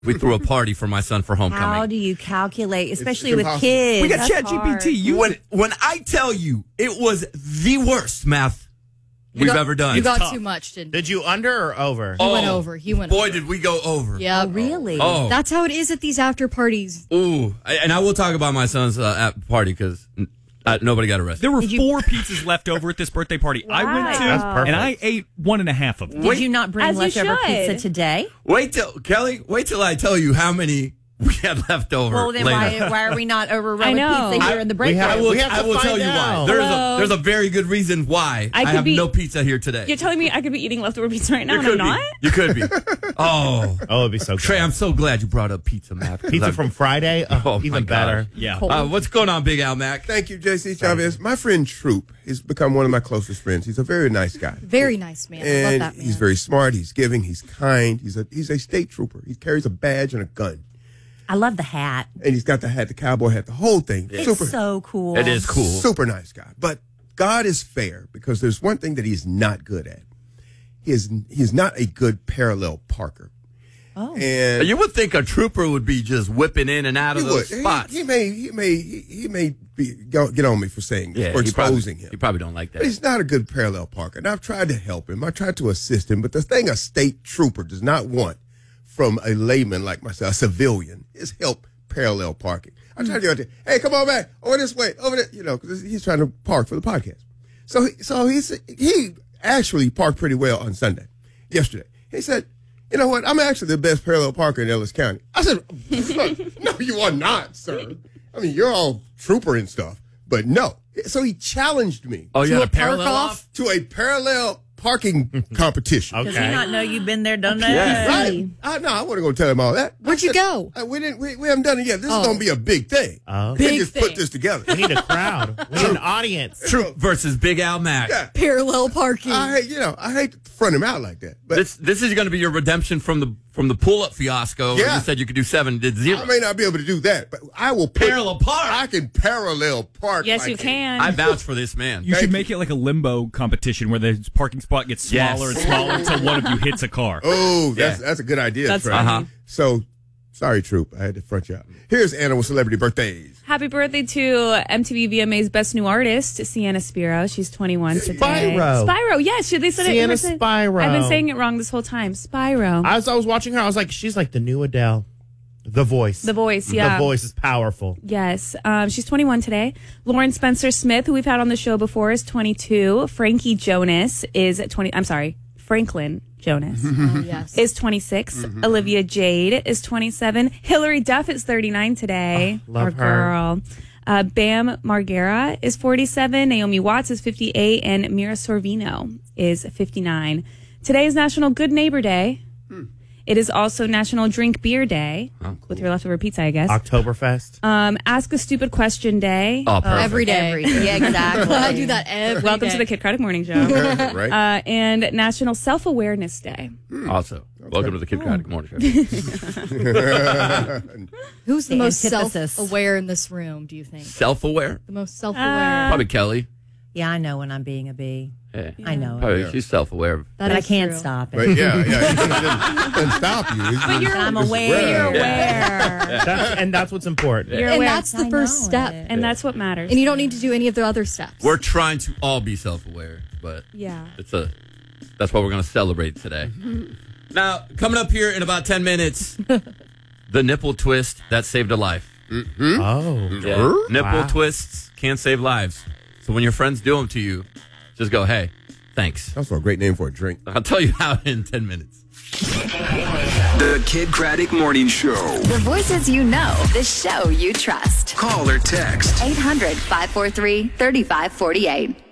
We threw a party for my son for homecoming. How do you calculate, especially It's with impossible. kids? We got That's ChatGPT. When I tell you it was the worst math we've ever done. You got too much, didn't you? Did you under or over? He went over. He went Boy, over. did we go over. Yeah. Oh, really? Oh. That's how it is at these after parties. Ooh. And I will talk about my son's party because nobody got arrested. There were 4 pizzas left over at this birthday party I went to, That's perfect. and I ate 1.5 of them. Did you not bring As you leftover should. pizza today? Wait till I tell you how many we had left over. Well, then later. why are we not overrunning I know. pizza here in the break? have- I will, We have to I will tell find you out. why. There's a very good reason why I could have be- no pizza here today. You're telling me I could be eating leftover pizza right now, You and I'm could not? be. You could be. Oh, it'd be so good. Trey, I'm so glad you brought up pizza, Mac. Pizza from Friday? Oh, my even better. gosh. Yeah. What's going on, Big Al Mac? Thank you, JC Chavez. My friend Troop has become one of my closest friends. He's a very nice guy. Very nice man. I love And that man. he's very smart. He's giving. He's kind. He's a state trooper. He carries a badge and a gun. I love the hat. And he's got the hat, the cowboy hat, the whole thing. It's so cool. It is cool. Super nice guy. But God is fair because there's one thing that he's not good at. He's not a good parallel parker. Oh. And You would think a trooper would be just whipping in and out of he those would. spots. He may get on me for saying this, or he probably- exposing him. You probably don't like But that. he's not a good parallel parker. And I've tried to help him. I tried to assist him. But the thing a state trooper does not want from a layman like myself, a civilian, is help parallel parking. I tried to go, hey, come on back, over this way, over there, because he's trying to park for the podcast. So he actually parked pretty well on Sunday, yesterday. He said, you know what, I'm actually the best parallel parker in Ellis County. I said, no, you are not, sir. I mean, you're all trooper and stuff, but no. So he challenged me Oh, you To had a a parallel park-off? off? to a parallel parking competition. Does he Okay. not know you've been there, done that? Yes. Right? No, I wasn't going to tell him all that. Where'd you go? We haven't done it yet. This is going to be a big thing. Oh. We can Big just thing. put this together. We need a crowd. We need an audience. Troop versus Big Al Mac. Yeah. Parallel parking. I hate to front him out like that. But This is going to be your redemption from the pull-up fiasco. Where Yeah. you said you could do 7, did 0. I may not be able to do that, but I will Parallel park. I can parallel park. Yes, like you can. I vouch for this man. You should Thank make it like a limbo competition where the parking spot gets smaller Yes. and smaller until one of you hits a car. Oh, Yeah. that's a good idea. That's Trey. funny. So, sorry, Troop. I had to front you out. Here's Anna with celebrity birthdays. Happy birthday to MTV VMA's Best New Artist, Sienna Spiro. She's 21 today. Spyro. Yes, they said Sienna it. Spyro. I've been saying it wrong this whole time. Spyro. As I was watching her, I was like, she's like the new Adele. The voice. The voice, yeah. The voice is powerful. Yes. She's 21 today. Lauren Spencer Smith, who we've had on the show before, is 22. Frankie Jonas is 20. I'm sorry, Franklin Jonas Oh, yes. is 26. Olivia Jade is 27. Hillary Duff is 39 today. love Our her. girl. Bam Margera is 47. Naomi Watts is 58. And Mira Sorvino is 59. Today is National Good Neighbor Day. It is also National Drink Beer Day. With your leftover pizza, I guess. Oktoberfest. Ask a Stupid Question Day. Oh, perfect. Every day. Yeah, exactly. I do that every Welcome day. to the Kid Craddock Morning Show. Right? And National Self-Awareness Day. Also, welcome to the Kid Craddock Morning Show. Who's the The most antithesis. self-aware in this room, do you think? Self-aware? The most self-aware. Probably Kelly. Yeah, I know when I'm being a bee. Yeah. I know it. Probably, she's self-aware. That But I is can't true. stop it. But yeah, it doesn't stop you. But I'm aware. You're aware. That's what's important. You're And aware. that's the I first know step. it. And that's what matters. And you don't need to do any of the other steps. We're trying to all be self-aware, but Yeah. that's what we're going to celebrate today. Now, coming up here in about 10 minutes, the nipple twist that saved a life. Oh. Yeah. Nipple Wow. twists can save lives. So when your friends do them to you, just go, hey, thanks. That's a great name for a drink. I'll tell you how in 10 minutes. The Kid Craddock Morning Show. The voices you know, the show you trust. Call or text. 800-543-3548.